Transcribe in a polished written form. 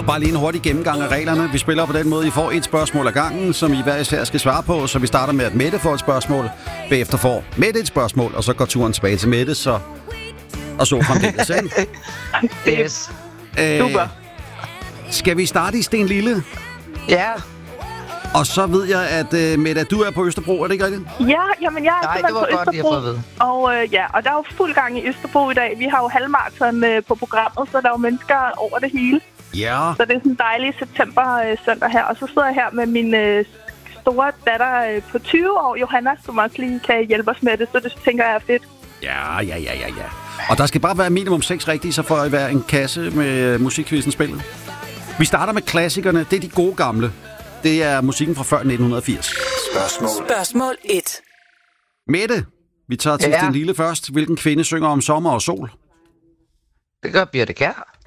Bare lige en hurtig gennemgang af reglerne. Vi spiller på den måde, I får et spørgsmål ad gangen, som I hver især skal svare på. Så vi starter med, at Mette får et spørgsmål. Bagefter får Mette et spørgsmål, og så går turen tilbage til Mette, og så fremdeles, ikke? Yes. Super. Skal vi starte i Sten Lille? Ja. Og så ved jeg, at Mette, du er på Østerbro, er det ikke rigtigt? Ja, jamen jeg er Nej, det simpelthen var på godt lige at Østerbro. få at vide. Og der er jo fuld gang i Østerbro i dag. Vi har jo halvmarathon på programmet, så der er jo mennesker over det hele. Ja. Så det er sådan en dejlig september søndag her. Og så sidder jeg her med min store datter på 20 år, Johanna, som også lige kan hjælpe os med det. Så det tænker jeg er fedt. Ja. Og der skal bare være minimum 6 rigtige, så får I være en kasse med musikquizzen spillet. Vi starter med klassikerne. Det er de gode gamle. Det er musikken fra før 1980. Spørgsmål 1. Mette, vi tager til Sten Lille først. Hvilken kvinde synger om sommer og sol? Det gør Birthe Kjær.